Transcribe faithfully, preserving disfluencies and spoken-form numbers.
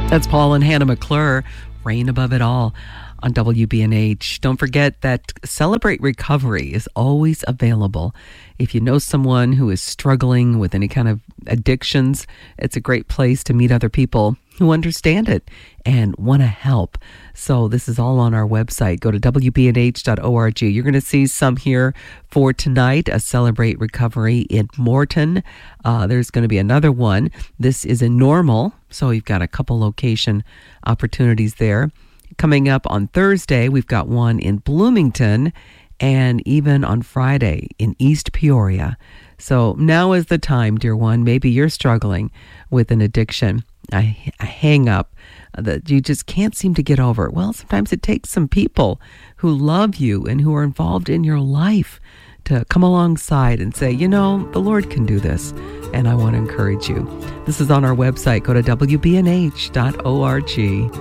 That's Paul and Hannah McClure, Rain Above It All on W B N H. Don't forget that Celebrate Recovery is always available. If you know someone who is struggling with any kind of addictions, it's a great place to meet other people who understand it and want to help. So this is all on our website. Go to W B N H dot org. You're going to see some here for tonight, a Celebrate Recovery in Morton. Uh, there's going to be another one. This is in Normal, so you've got a couple location opportunities there. Coming up on Thursday, we've got one in Bloomington, and even on Friday in East Peoria. So now is the time, dear one. Maybe you're struggling with an addiction, a, a hang up that you just can't seem to get over. Well, sometimes it takes some people who love you and who are involved in your life to come alongside and say, you know, the Lord can do this, and I want to encourage you. This is on our website. Go to W B N H dot org.